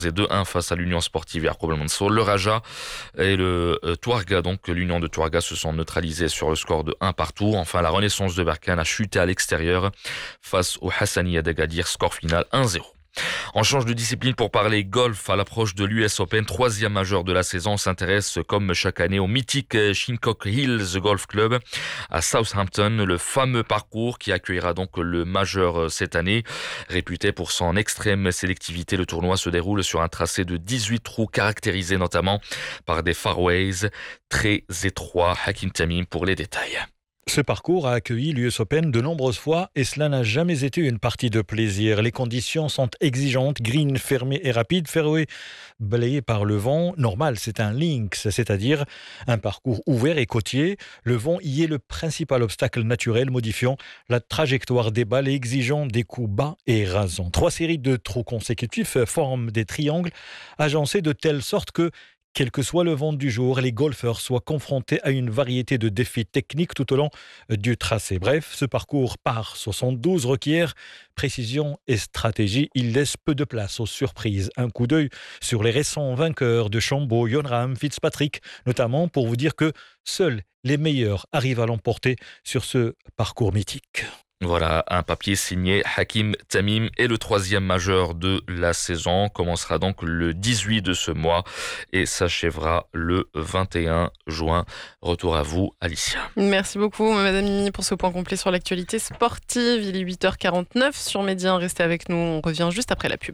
et 2-1 face à l'Union Sportive Yacoub El Mansour. Le Raja et le Touarga, donc l'Union de Touarga, se sont neutralisés sur le score de 1 partout. Enfin, la Renaissance de Berkane a chuté à l'extérieur face au Hassaniya d'Agadir, score final 1-0. On change de discipline pour parler golf à l'approche de l'US Open, troisième majeur de la saison. On s'intéresse comme chaque année au mythique Shinnecock Hills Golf Club à Southampton, le fameux parcours qui accueillera donc le majeur cette année. Réputé pour son extrême sélectivité, le tournoi se déroule sur un tracé de 18 trous caractérisé notamment par des fairways très étroits. Hakim Tamim pour les détails. Ce parcours a accueilli l'US Open de nombreuses fois et cela n'a jamais été une partie de plaisir. Les conditions sont exigeantes, green fermé et rapide, fairway balayé par le vent. Normal, c'est un links, c'est-à-dire un parcours ouvert et côtier. Le vent y est le principal obstacle naturel, modifiant la trajectoire des balles et exigeant des coups bas et rasants. 3 séries de trous consécutifs forment des triangles agencés de telle sorte que quel que soit le vent du jour, les golfeurs soient confrontés à une variété de défis techniques tout au long du tracé. Bref, ce parcours par 72 requiert précision et stratégie. Il laisse peu de place aux surprises. Un coup d'œil sur les récents vainqueurs de Chambaud, Jon Rahm, Fitzpatrick, notamment pour vous dire que seuls les meilleurs arrivent à l'emporter sur ce parcours mythique. Voilà, un papier signé Hakim Tamim et le troisième majeur de la saison commencera donc le 18 de ce mois et s'achèvera le 21 juin. Retour à vous, Alicia. Merci beaucoup, Madame Mimi, pour ce point complet sur l'actualité sportive. Il est 8h49 sur Média. Restez avec nous, on revient juste après la pub.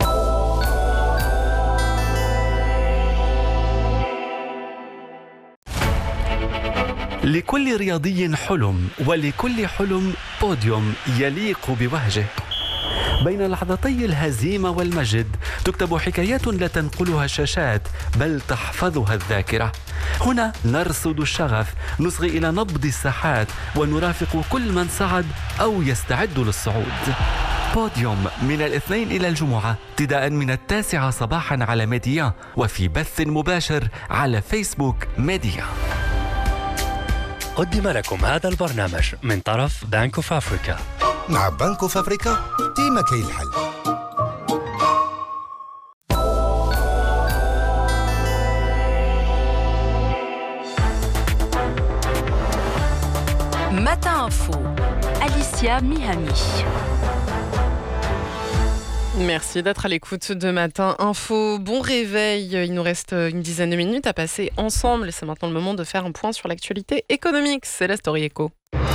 لكل رياضي حلم ولكل حلم بوديوم يليق بوهجه. بين لحظتي الهزيمة والمجد تكتب حكايات لا تنقلها الشاشات بل تحفظها الذاكرة. هنا نرصد الشغف، نصغي إلى نبض الساحات ونرافق كل من صعد أو يستعد للصعود. بوديوم من الاثنين إلى الجمعة ابتداء من 9 صباحا على ميديا وفي بث مباشر على فيسبوك ميديا. قدم لكم هذا البرنامج من طرف بانك اوف افريكا. مع بانك اوف افريكا ديما كاين الحل. Matin Info, Alicia Mihami. Merci d'être à l'écoute de Matin Info. Bon réveil, il nous reste une dizaine de minutes à passer ensemble. C'est maintenant le moment de faire un point sur l'actualité économique. C'est la Story Echo.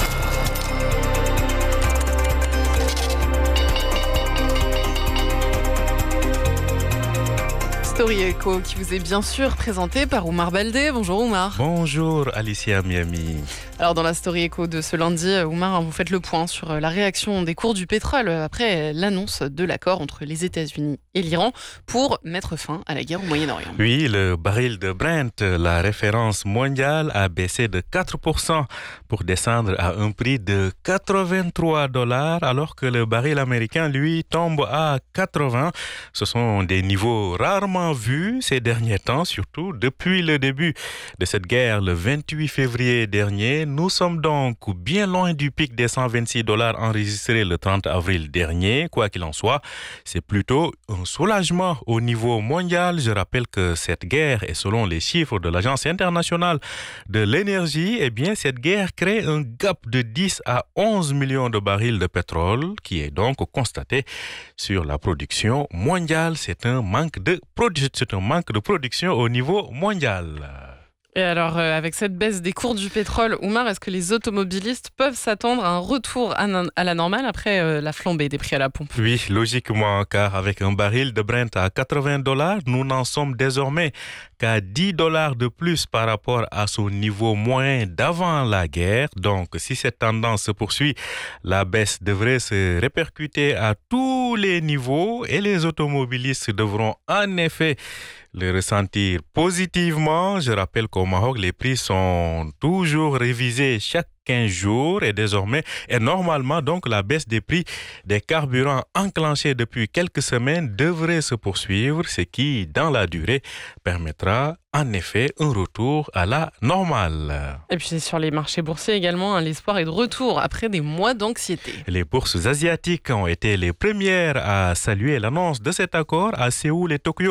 Story Echo qui vous est bien sûr présenté par Oumar Baldé. Bonjour Oumar. Bonjour Alicia Miami. Alors dans la Story Echo de ce lundi, Oumar, vous faites le point sur la réaction des cours du pétrole après l'annonce de l'accord entre les États-Unis et l'Iran pour mettre fin à la guerre au Moyen-Orient. Oui, le baril de Brent, la référence mondiale, a baissé de 4% pour descendre à un prix de $83, alors que le baril américain, lui, tombe à 80. Ce sont des niveaux rarement vus ces derniers temps, surtout depuis le début de cette guerre le 28 février dernier. Nous sommes donc bien loin du pic des $126 enregistré le 30 avril dernier. Quoi qu'il en soit, c'est plutôt un soulagement au niveau mondial. Je rappelle que cette guerre, et selon les chiffres de l'Agence internationale de l'énergie, eh bien, cette guerre crée un gap de 10 à 11 millions de barils de pétrole qui est donc constaté sur la production mondiale. C'est un manque de production au niveau mondial. Et alors, avec cette baisse des cours du pétrole, Oumar, est-ce que les automobilistes peuvent s'attendre à un retour à la normale après la flambée des prix à la pompe ? Oui, logiquement, car avec un baril de Brent à $80, nous n'en sommes désormais qu'à $10 de plus par rapport à son niveau moyen d'avant la guerre. Donc, si cette tendance se poursuit, la baisse devrait se répercuter à tous les niveaux et les automobilistes devront en effet le ressentir positivement. Je rappelle qu'au Maroc, les prix sont toujours révisés chaque 15 jours et désormais, et normalement, donc, la baisse des prix des carburants enclenchée depuis quelques semaines devrait se poursuivre, ce qui, dans la durée, permettra en effet un retour à la normale. Et puis sur les marchés boursiers également, l'espoir est de retour après des mois d'anxiété. Les bourses asiatiques ont été les premières à saluer l'annonce de cet accord à Séoul et Tokyo.